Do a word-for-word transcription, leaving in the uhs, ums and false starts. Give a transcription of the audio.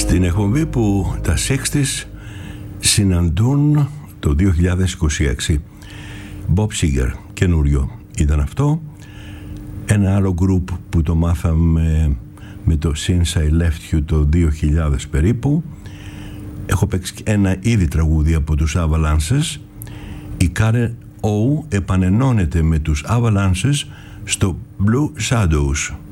Στην εκπομπή που τα εξήντα συναντούν το δύο χιλιάδες είκοσι έξι. Bob Seger, καινούριο ήταν αυτό. Ένα άλλο group που το μάθαμε με το Since I Left You το δύο χιλιάδες περίπου. Έχω παίξει ένα ήδη τραγούδι από τους Avalanches. Η Karen O επανενώνεται με τους Avalanches στο Blue Shadows.